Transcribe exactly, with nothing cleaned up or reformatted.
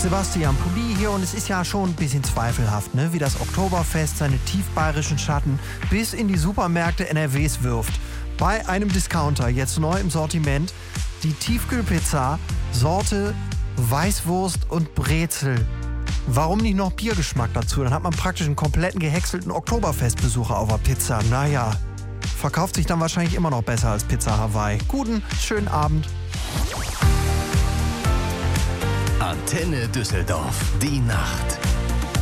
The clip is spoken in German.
Sebastian Pulli hier und es ist ja schon ein bisschen zweifelhaft, ne? Wie das Oktoberfest seine tiefbayerischen Schatten bis in die Supermärkte N R Ws wirft. Bei einem Discounter jetzt neu im Sortiment die Tiefkühlpizza Sorte Weißwurst und Brezel. Warum nicht noch Biergeschmack dazu? Dann hat man praktisch einen kompletten gehäckselten Oktoberfestbesucher auf der Pizza. Naja, verkauft sich dann wahrscheinlich immer noch besser als Pizza Hawaii. Guten, schönen Abend. Antenne Düsseldorf, die Nacht.